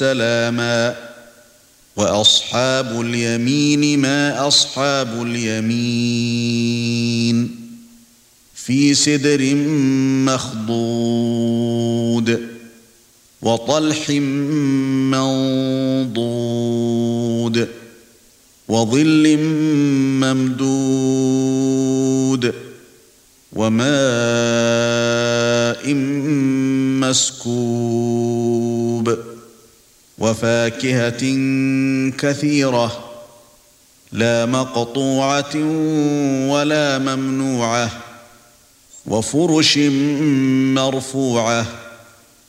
سلاما. وأصحاب اليمين ما أصحاب اليمين في سدر مخضود وطلح منضود وظل ممدود وماء مسكوب وفاكهة كثيرة لا مقطوعة ولا ممنوعة وفرش مرفوعة